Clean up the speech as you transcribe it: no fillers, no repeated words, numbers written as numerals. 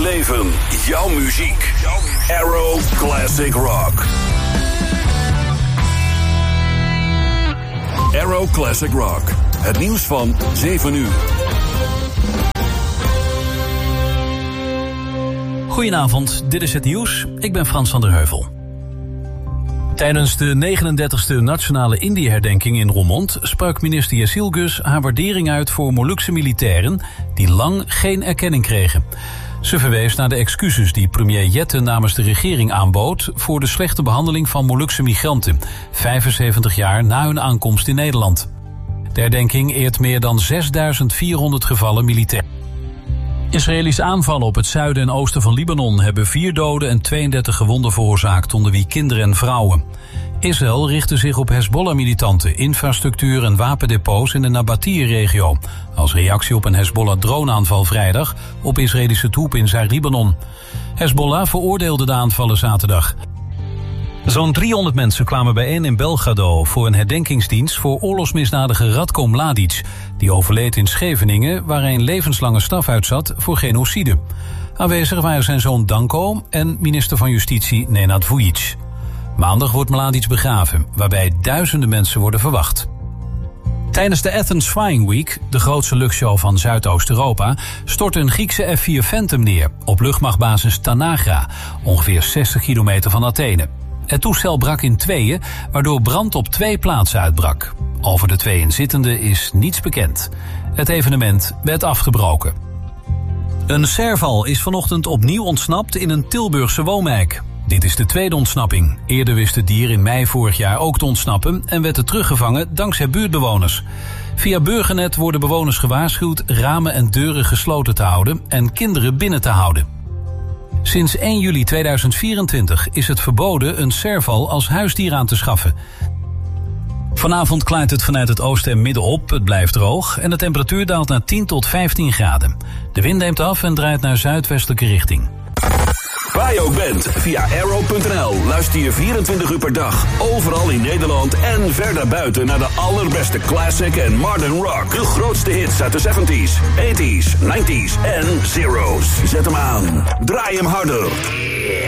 leven, jouw muziek. Aero Classic Rock. Aero Classic Rock. Het nieuws van 7 uur. Goedenavond, dit is het nieuws. Ik ben Frans van der Heuvel. Tijdens de 39e Nationale Indië-herdenking in Roermond sprak minister Jezilgus haar waardering uit voor Molukse militairen die lang geen erkenning kregen. Ze verwees naar de excuses die premier Jette namens de regering aanbood voor de slechte behandeling van Molukse migranten, 75 jaar na hun aankomst in Nederland. De herdenking eert meer dan 6.400 gevallen militairen. Israëlische aanvallen op het zuiden en oosten van Libanon hebben 4 doden en 32 gewonden veroorzaakt, onder wie kinderen en vrouwen. Israël richtte zich op Hezbollah-militanten, infrastructuur en wapendepots in de Nabatie-regio, als reactie op een Hezbollah-droneaanval vrijdag op Israëlische troepen in Zuid-Libanon. Hezbollah veroordeelde de aanvallen zaterdag. Zo'n 300 mensen kwamen bijeen in Belgrado voor een herdenkingsdienst voor oorlogsmisdadiger Ratko Mladic, die overleed in Scheveningen, waar hij een levenslange straf uitzat voor genocide. Aanwezig waren zijn zoon Danko en minister van Justitie Nenad Vujic. Maandag wordt Mladic begraven, waarbij duizenden mensen worden verwacht. Tijdens de Athens Flying Week, de grootste luchtshow van Zuidoost-Europa, stortte een Griekse F-4 Phantom neer op luchtmachtbasis Tanagra, ongeveer 60 kilometer van Athene. Het toestel brak in tweeën, waardoor brand op 2 plaatsen uitbrak. Over de 2 inzittenden is niets bekend. Het evenement werd afgebroken. Een serval is vanochtend opnieuw ontsnapt in een Tilburgse woonwijk. Dit is de tweede ontsnapping. Eerder wist het dier in mei vorig jaar ook te ontsnappen en werd het teruggevangen dankzij buurtbewoners. Via Burgernet worden bewoners gewaarschuwd ramen en deuren gesloten te houden en kinderen binnen te houden. Sinds 1 juli 2024 is het verboden een serval als huisdier aan te schaffen. Vanavond klaart het vanuit het oosten en midden op, het blijft droog en de temperatuur daalt naar 10 tot 15 graden. De wind neemt af en draait naar zuidwestelijke richting. Waar je ook bent, via aero.nl luister je 24 uur per dag, overal in Nederland en ver buiten naar de allerbeste classic en modern rock. De grootste hits uit de 70s, 80s, 90s en zeros. Zet hem aan, draai hem harder.